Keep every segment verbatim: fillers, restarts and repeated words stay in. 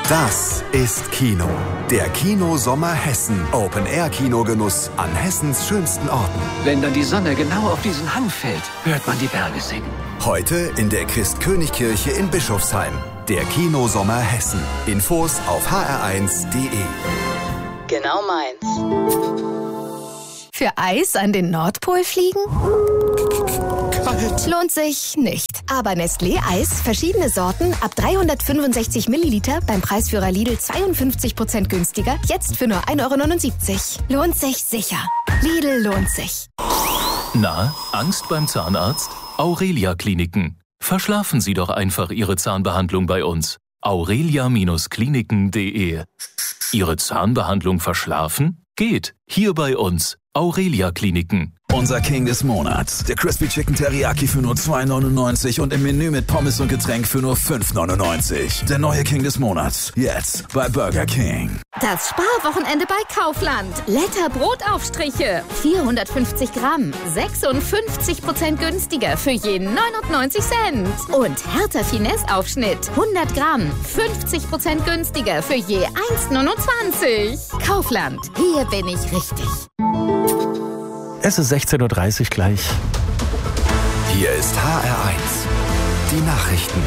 Das ist Kino. Der Kino-Sommer Hessen. Open-Air-Kinogenuss an Hessens schönsten Orten. Wenn dann die Sonne genau auf diesen Hang fällt, hört man die Berge singen. Heute in der Christkönigkirche in Bischofsheim. Der Kino-Sommer Hessen. Infos auf h r eins punkt d e. Genau meins. Für Eis an den Nordpol fliegen? Kalt. Lohnt sich nicht. Aber Nestlé Eis, verschiedene Sorten, ab dreihundertfünfundsechzig Milliliter, beim Preisführer Lidl zweiundfünfzig Prozent günstiger, jetzt für nur ein Euro neunundsiebzig. Lohnt sich sicher. Lidl lohnt sich. Na, Angst beim Zahnarzt? Aurelia Kliniken. Verschlafen Sie doch einfach Ihre Zahnbehandlung bei uns. aurelia Kliniken punkt de. Ihre Zahnbehandlung verschlafen? Geht. Hier bei uns. Aurelia Kliniken. Unser King des Monats. Der Crispy Chicken Teriyaki für nur zwei neunundneunzig und im Menü mit Pommes und Getränk für nur fünf neunundneunzig. Der neue King des Monats. Jetzt bei Burger King. Das Sparwochenende bei Kaufland. Letter Brotaufstriche. vierhundertfünfzig Gramm. sechsundfünfzig Prozent günstiger für je neunundneunzig Cent. Und Hertha Finesse Aufschnitt. hundert Gramm. fünfzig Prozent günstiger für je eins neunundzwanzig. Kaufland. Hier bin ich richtig. Es ist sechzehn Uhr dreißig gleich. Hier ist H R eins. Die Nachrichten.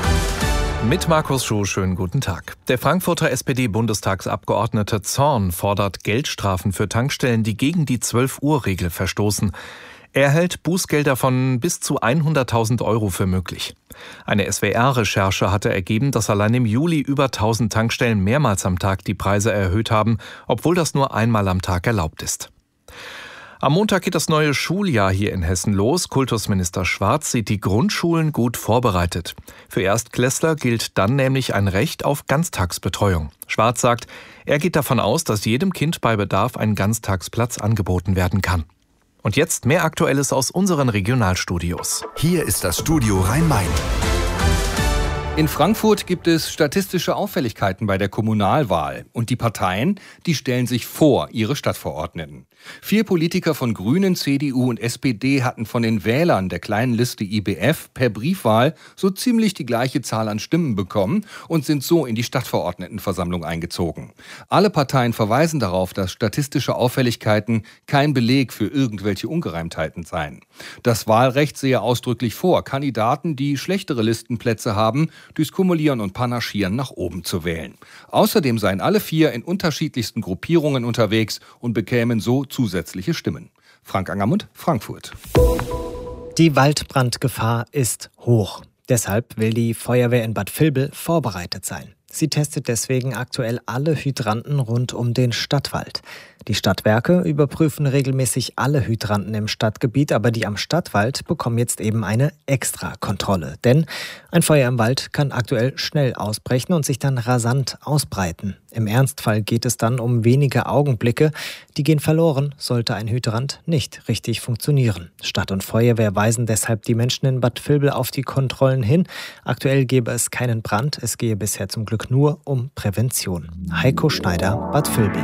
Mit Markus Schuh, schönen guten Tag. Der Frankfurter S P D-Bundestagsabgeordnete Zorn fordert Geldstrafen für Tankstellen, die gegen die zwölf-Uhr-Regel verstoßen. Er hält Bußgelder von bis zu hunderttausend Euro für möglich. Eine S W R-Recherche hatte ergeben, dass allein im Juli über tausend Tankstellen mehrmals am Tag die Preise erhöht haben, obwohl das nur einmal am Tag erlaubt ist. Am Montag geht das neue Schuljahr hier in Hessen los. Kultusminister Schwarz sieht die Grundschulen gut vorbereitet. Für Erstklässler gilt dann nämlich ein Recht auf Ganztagsbetreuung. Schwarz sagt, er geht davon aus, dass jedem Kind bei Bedarf ein Ganztagsplatz angeboten werden kann. Und jetzt mehr Aktuelles aus unseren Regionalstudios. Hier ist das Studio Rhein-Main. In Frankfurt gibt es statistische Auffälligkeiten bei der Kommunalwahl. Und die Parteien, die stellen sich vor ihre Stadtverordneten. Vier Politiker von Grünen, C D U und S P D hatten von den Wählern der kleinen Liste I B F per Briefwahl so ziemlich die gleiche Zahl an Stimmen bekommen und sind so in die Stadtverordnetenversammlung eingezogen. Alle Parteien verweisen darauf, dass statistische Auffälligkeiten kein Beleg für irgendwelche Ungereimtheiten seien. Das Wahlrecht sehe ausdrücklich vor, Kandidaten, die schlechtere Listenplätze haben, durchs Kumulieren und Panaschieren nach oben zu wählen. Außerdem seien alle vier in unterschiedlichsten Gruppierungen unterwegs und bekämen so zusätzliche Stimmen. Frank Angermund, Frankfurt. Die Waldbrandgefahr ist hoch. Deshalb will die Feuerwehr in Bad Vilbel vorbereitet sein. Sie testet deswegen aktuell alle Hydranten rund um den Stadtwald. Die Stadtwerke überprüfen regelmäßig alle Hydranten im Stadtgebiet, aber die am Stadtwald bekommen jetzt eben eine Extrakontrolle. Denn ein Feuer im Wald kann aktuell schnell ausbrechen und sich dann rasant ausbreiten. Im Ernstfall geht es dann um wenige Augenblicke. Die gehen verloren, sollte ein Hydrant nicht richtig funktionieren. Stadt und Feuerwehr weisen deshalb die Menschen in Bad Vilbel auf die Kontrollen hin. Aktuell gäbe es keinen Brand, es gehe bisher zum Glück nur um Prävention. Heiko Schneider, Bad Vilbel.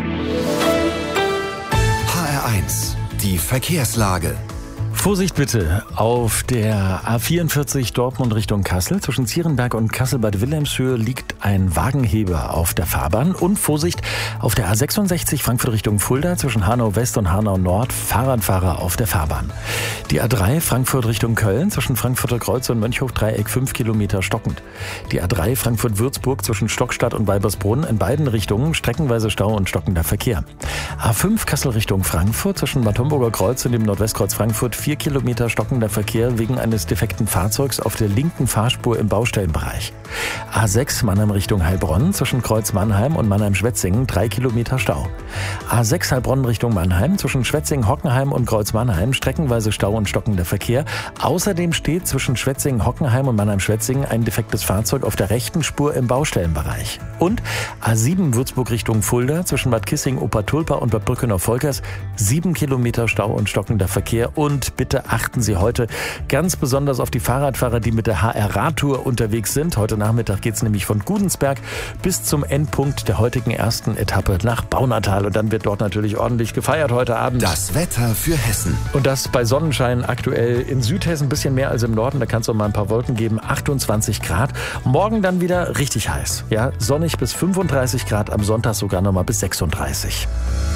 H R eins. Die Verkehrslage. Vorsicht bitte auf der A vierundvierzig Dortmund Richtung Kassel. Zwischen Zierenberg und Kassel-Bad Wilhelmshöhe liegt ein Wagenheber auf der Fahrbahn. Und Vorsicht auf der A sechsundsechzig Frankfurt Richtung Fulda. Zwischen Hanau West und Hanau Nord Fahrradfahrer auf der Fahrbahn. Die A drei Frankfurt Richtung Köln. Zwischen Frankfurter Kreuz und Mönchhof-Dreieck fünf Kilometer stockend. Die A drei Frankfurt-Würzburg zwischen Stockstadt und Weibersbrunn in beiden Richtungen streckenweise Stau und stockender Verkehr. A fünf Kassel Richtung Frankfurt. Zwischen Bad Homburger Kreuz und dem Nordwestkreuz Frankfurt vier Kilometer stockender Verkehr wegen eines defekten Fahrzeugs auf der linken Fahrspur im Baustellenbereich. A sechs Mannheim Richtung Heilbronn zwischen Kreuz Mannheim und Mannheim-Schwetzingen drei Kilometer Stau. A sechs Heilbronn Richtung Mannheim zwischen Schwetzingen-Hockenheim und Kreuz Mannheim streckenweise Stau und stockender Verkehr. Außerdem steht zwischen Schwetzingen-Hockenheim und Mannheim-Schwetzingen ein defektes Fahrzeug auf der rechten Spur im Baustellenbereich. Und A sieben Würzburg Richtung Fulda zwischen Bad Kissing, Obertulpa und Bad Brückenau-Volkers sieben Kilometer Stau und stockender Verkehr. Und Bitte achten Sie heute ganz besonders auf die Fahrradfahrer, die mit der H R-Radtour unterwegs sind. Heute Nachmittag geht es nämlich von Gudensberg bis zum Endpunkt der heutigen ersten Etappe nach Baunatal. Und dann wird dort natürlich ordentlich gefeiert heute Abend. Das Wetter für Hessen. Und das bei Sonnenschein aktuell in Südhessen ein bisschen mehr als im Norden. Da kann es auch mal ein paar Wolken geben. achtundzwanzig Grad. Morgen dann wieder richtig heiß. Ja, sonnig bis fünfunddreißig Grad. Am Sonntag sogar noch mal bis sechsunddreißig.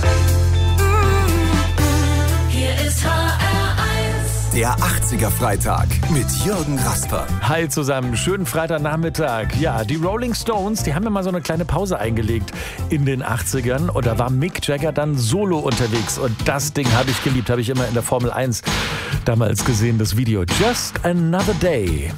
Hier ist H R eins. Der achtziger Freitag mit Jürgen Rasper. Hi zusammen, schönen Freitagnachmittag. Ja, die Rolling Stones, die haben ja mal so eine kleine Pause eingelegt in den achtzigern. Und da war Mick Jagger dann solo unterwegs. Und das Ding habe ich geliebt, habe ich immer in der Formel eins damals gesehen, das Video. Just Another Day.